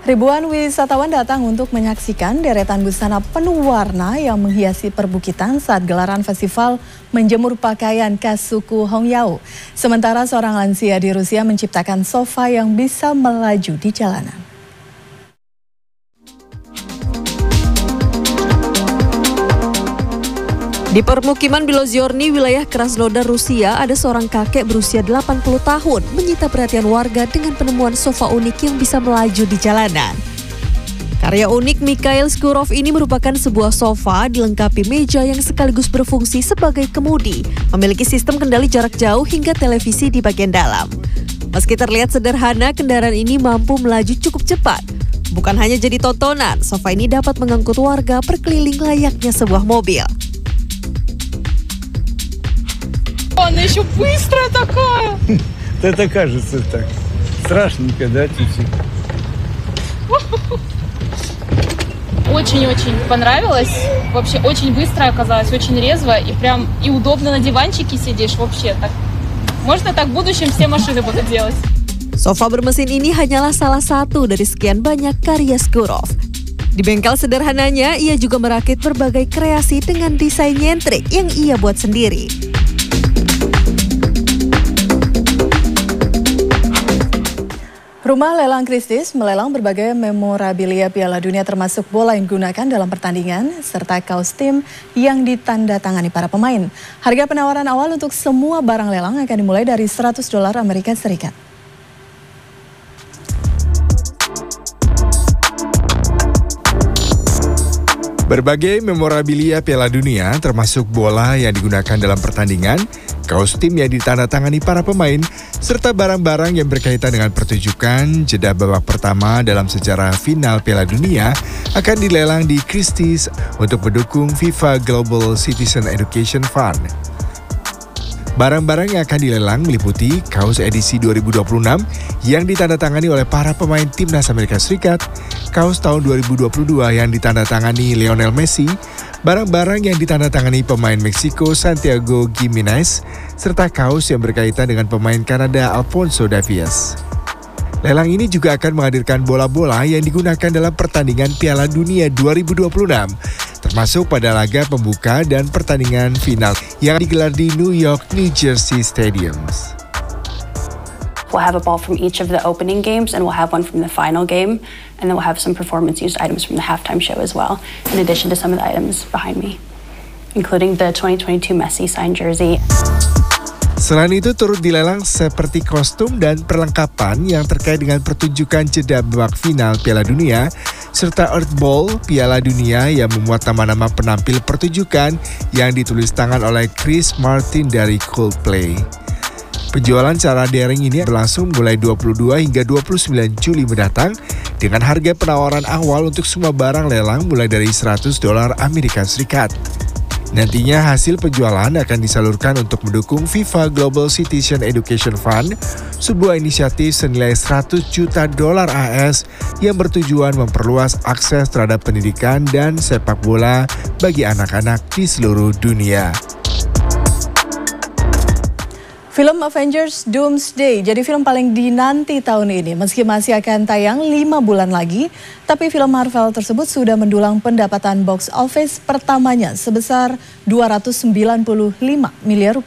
Ribuan wisatawan datang untuk menyaksikan deretan busana penuh warna yang menghiasi perbukitan saat gelaran festival menjemur pakaian khas suku Hongyao. Sementara seorang lansia di Rusia menciptakan sofa yang bisa melaju di jalanan. Di permukiman Biloziorny, wilayah Krasnodar, Rusia, ada seorang kakek berusia 80 tahun menyita perhatian warga dengan penemuan sofa unik yang bisa melaju di jalanan. Karya unik Mikhail Skurov ini merupakan sebuah sofa dilengkapi meja yang sekaligus berfungsi sebagai kemudi, memiliki sistem kendali jarak jauh hingga televisi di bagian dalam. Meski terlihat sederhana, kendaraan ini mampu melaju cukup cepat. Bukan hanya jadi tontonan, sofa ini dapat mengangkut warga berkeliling layaknya sebuah mobil. Она еще быстрая такая. Это кажется так. Страшненько, да, чуть-чуть? Очень-очень понравилось. Вообще очень быстро оказалось, очень резво. И прям и удобно на диванчике сидишь. Вообще так. Можно так в будущем все машины будут делать. Sofa bermesin ini hanyalah salah satu dari sekian banyak karya Skurov. Di bengkel sederhananya, ia juga merakit berbagai kreasi dengan desain nyentrik yang ia buat sendiri. Rumah Lelang Christie's melelang berbagai memorabilia Piala Dunia termasuk bola yang digunakan dalam pertandingan serta kaos tim yang ditandatangani para pemain. Harga penawaran awal untuk semua barang lelang akan dimulai dari $100 Amerika Serikat. Berbagai memorabilia Piala Dunia termasuk bola yang digunakan dalam pertandingan, kaos tim yang ditandatangani para pemain, serta barang-barang yang berkaitan dengan pertunjukan jeda babak pertama dalam sejarah final Piala Dunia akan dilelang di Christie's untuk mendukung FIFA Global Citizen Education Fund. Barang-barang yang akan dilelang meliputi kaos edisi 2026 yang ditandatangani oleh para pemain timnas Amerika Serikat, kaos tahun 2022 yang ditandatangani Lionel Messi, barang-barang yang ditandatangani pemain Meksiko Santiago Giménez, serta kaos yang berkaitan dengan pemain Kanada Alphonso Davies. Lelang ini juga akan menghadirkan bola-bola yang digunakan dalam pertandingan Piala Dunia 2026, termasuk pada laga pembuka dan pertandingan final yang digelar di New York, New Jersey Stadiums. We'll have a ball from each of the opening games and we'll have one from the final game, and then we'll have some performance-used items from the halftime show as well, in addition to some of the items behind me, including the 2022 Messi signed jersey. Selain itu turut dilelang seperti kostum dan perlengkapan yang terkait dengan pertunjukan jeda babak final Piala Dunia, serta Earth Ball Piala Dunia yang memuat nama-nama penampil pertunjukan yang ditulis tangan oleh Chris Martin dari Coldplay. Penjualan secara daring ini berlangsung mulai 22 hingga 29 Juli mendatang dengan harga penawaran awal untuk semua barang lelang mulai dari $100 Amerika Serikat. Nantinya hasil penjualan akan disalurkan untuk mendukung FIFA Global Citizen Education Fund, sebuah inisiatif senilai $100 juta AS yang bertujuan memperluas akses terhadap pendidikan dan sepak bola bagi anak-anak di seluruh dunia. Film Avengers Doomsday jadi film paling dinanti tahun ini. Meski masih akan tayang 5 bulan lagi, tapi film Marvel tersebut sudah mendulang pendapatan box office pertamanya sebesar $295 miliar.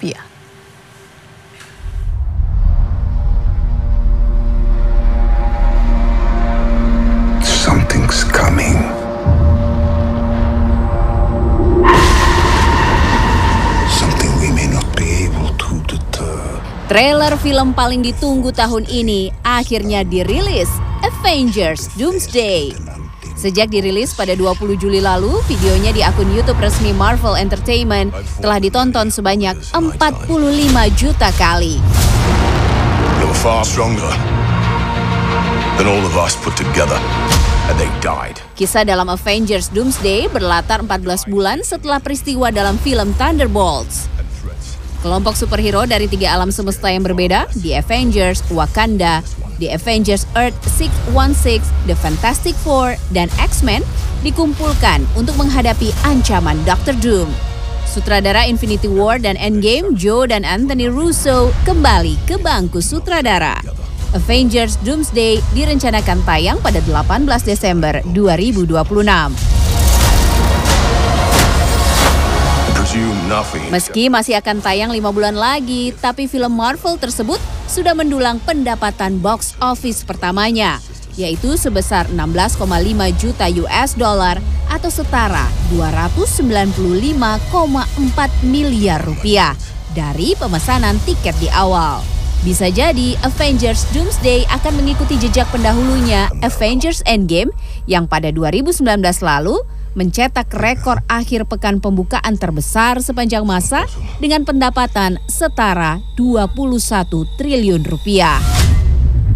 Something's coming. Something we may not be able to deter. Trailer film paling ditunggu tahun ini akhirnya dirilis, Avengers Doomsday. Sejak dirilis pada 20 Juli lalu, videonya di akun YouTube resmi Marvel Entertainment telah ditonton sebanyak 45 juta kali. They were far stronger than all of us put together, and they died. Kisah dalam Avengers Doomsday berlatar 14 bulan setelah peristiwa dalam film Thunderbolts. Kelompok superhero dari 3 alam semesta yang berbeda, The Avengers, Wakanda, The Avengers Earth 616, The Fantastic Four, dan X-Men dikumpulkan untuk menghadapi ancaman Dr. Doom. Sutradara Infinity War dan Endgame, Joe dan Anthony Russo kembali ke bangku sutradara. Avengers Doomsday direncanakan tayang pada 18 Desember 2026. Meski masih akan tayang 5 bulan lagi, tapi film Marvel tersebut sudah mendulang pendapatan box office pertamanya, yaitu sebesar 16,5 juta US dollar atau setara 295,4 miliar rupiah dari pemesanan tiket di awal. Bisa jadi Avengers Doomsday akan mengikuti jejak pendahulunya Avengers Endgame yang pada 2019 lalu mencetak rekor akhir pekan pembukaan terbesar sepanjang masa dengan pendapatan setara 21 triliun rupiah.